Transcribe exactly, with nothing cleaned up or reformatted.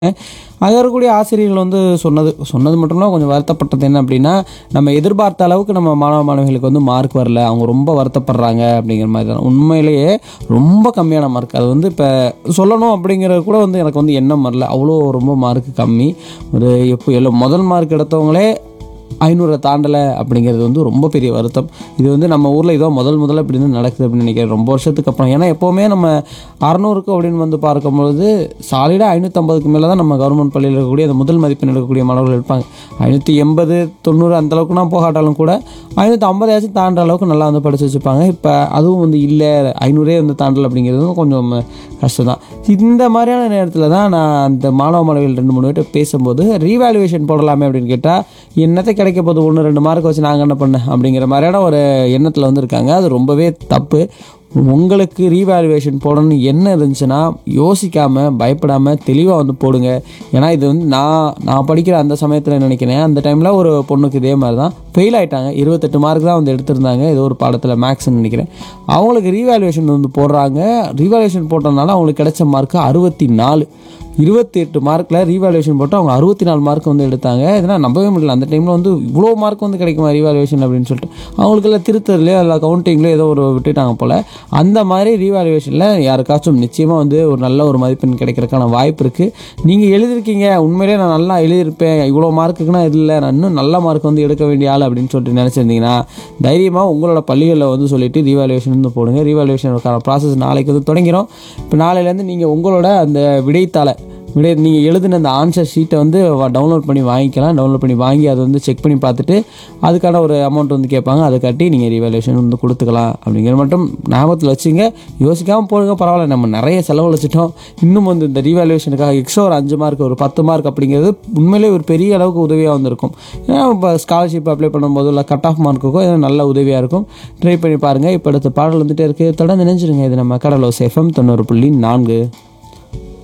அங்கே இருக்கக்கூடிய ஆசிரியர்கள் வந்து சொன்னது சொன்னது மட்டும்னா கொஞ்சம் வருத்தப்பட்டது என்ன அப்படின்னா, நம்ம எதிர்பார்த்த அளவுக்கு நம்ம மாணவ மாணவிகளுக்கு வந்து மார்க் வரல. அவங்க ரொம்ப வருத்தப்படுறாங்க அப்படிங்கிற மாதிரி தான். உண்மையிலேயே ரொம்ப கம்மியான மார்க். அது வந்து இப்போ சொல்லணும் அப்படிங்கிறது கூட வந்து எனக்கு வந்து எண்ணம் வரல. அவ்வளோ ரொம்ப மார்க் கம்மி. ஒரு எப்போ எல்லாம் முதல் மார்க் எடுத்தவங்களே ஐநூறை தாண்டலை அப்படிங்கிறது வந்து ரொம்ப பெரிய வருத்தம். இது வந்து நம்ம ஊரில் இதோ முதல் முதல்ல இப்படி வந்து நடக்குது அப்படின்னு நினைக்கிறேன் ரொம்ப வருஷத்துக்கு அப்புறம். ஏன்னா எப்போவுமே நம்ம அறநூறுக்கு அப்படின்னு வந்து பார்க்கும்பொழுது சாலிடாக ஐநூற்றம்பதுக்கு மேலே தான் நம்ம கவர்மெண்ட் பள்ளியில் இருக்கக்கூடிய அந்த முதல் மதிப்பெண் எடுக்கக்கூடிய மாணவர்கள் இருப்பாங்க. ஐநூற்றி எண்பது தொண்ணூறு அந்தளவுக்குனா போகாட்டாலும் கூட ஐநூற்றி ஐம்பதாச்சும் தாண்டுற அளவுக்கு நல்லா வந்து படித்து வச்சுருப்பாங்க. இப்போ அதுவும் வந்து இல்லை, ஐநூறே வந்து தாண்டலை அப்படிங்கிறது கொஞ்சம் கஷ்டம் தான். இந்த மாதிரியான நேரத்தில் தான் நான் அந்த மாணவ மாணவிகள் ரெண்டு மூணு பேர்கிட்ட பேசும்போது ரீவேல்யூவேஷன் போடலாமே அப்படின்னு கேட்டால், என்னத்தை கிடைக்க போது ஒன்று ரெண்டு மார்க் வச்சு நாங்கள் என்ன பண்ண அப்படிங்கிற மாதிரியான ஒரு எண்ணத்தில் வந்து இருக்காங்க. அது ரொம்பவே தப்பு. உங்களுக்கு ரீவேல்யூவேஷன் போடணும்னு என்ன இருந்துச்சுன்னா யோசிக்காமல் பயப்படாமல் தெளிவாக வந்து போடுங்க. ஏன்னா இது வந்து நான் நான் படிக்கிற அந்த சமயத்தில் நினைக்கிறேன், அந்த டைமில் ஒரு பொண்ணுக்கு இதே மாதிரி தான் ஃபெயில் ஆகிட்டாங்க. இருபத்தெட்டு மார்க் தான் வந்து எடுத்திருந்தாங்க ஏதோ ஒரு பாடத்தில் மேக்ஸ்ன்னு நினைக்கிறேன். அவங்களுக்கு ரீவேல்யூவேஷன் வந்து போடுறாங்க. ரீவேல்யூவேஷன் போட்டதுனால அவங்களுக்கு கிடைச்ச மார்க்கு அறுபத்தி நாலு இருபத்தி எட்டு மார்க்கில் ரீவேல்யூவேஷன் போட்டு அவங்க அறுபத்தி நாலு மார்க் வந்து எடுத்தாங்க. இதனால் நம்பவே முடியல. அந்த டைமில் வந்து இவ்வளோ மார்க் வந்து கிடைக்குமா ரீவேல்யூவேஷன் அப்படின்னு சொல்லிட்டு அவங்களுக்குலாம் திருத்தறதுலையோ இல்லை கவுண்டிங்லேயோ ஏதோ ஒரு விட்டுட்டாங்க போல். அந்த மாதிரி ரீவேல்யூவேஷனில் யாருக்காச்சும் நிச்சயமாக வந்து ஒரு நல்ல ஒரு மதிப்பெண் கிடைக்கிறதுக்கான வாய்ப்பு இருக்குது. நீங்கள் எழுதியிருக்கீங்க, உண்மையிலே நான் நல்லா எழுதியிருப்பேன், இவ்வளோ மார்க்குக்குன்னா இல்லை, நான் இன்னும் நல்ல மார்க் வந்து எடுக்க வேண்டிய ஆள் அப்படின்னு சொல்லிட்டு நினச்சிருந்தீங்கன்னா தைரியமாக உங்களோட பள்ளிகளில் வந்து சொல்லிவிட்டு ரீவேல்யூவேஷன் வந்து போடுங்க. ரீவேல்யூவேஷனுக்கான ப்ராசஸ் நாளைக்கு வந்து தொடங்கிறோம். இப்போ நாளையிலேருந்து நீங்கள் உங்களோட அந்த விடைத்தாளை விட நீங்கள் எழுதின அந்த ஆன்சர் ஷீட்டை வந்து டவுன்லோட் பண்ணி வாங்கிக்கலாம். டவுன்லோட் பண்ணி வாங்கி அதை வந்து செக் பண்ணி பார்த்துட்டு அதுக்கான ஒரு அமௌண்ட் வந்து கேட்பாங்க. அதை கட்டி நீங்கள் ரீவேல்யூவேஷன் வந்து கொடுத்துக்கலாம் அப்படிங்கிற மட்டும் ஞாபகத்தில் வச்சுங்க. யோசிக்காமல் போடுங்க, பரவாயில்ல. நம்ம நிறைய செலவழிச்சிட்டோம். இன்னும் வந்து இந்த ரீவேல்யூவேஷனுக்காக எக்ஸ்ட்ரா ஒரு அஞ்சு மார்க் ஒரு பத்து மார்க் அப்படிங்கிறது உண்மையிலே ஒரு பெரிய அளவுக்கு உதவியாக வந்திருக்கும். ஏன்னா இப்போ ஸ்காலர்ஷிப் அப்ளை பண்ணும்போது இல்லை கட் ஆஃப் மார்க்குக்கோ இது நல்ல உதவியாக இருக்கும். ட்ரை பண்ணி பாருங்கள். இப்போ அடுத்த பாடல் வந்துகிட்டே இருக்குது. தொடர்ந்து நினைச்சிருங்க. இது நம்ம கடலோசை எஃப்எம் தொண்ணூறு புள்ளி நான்கு.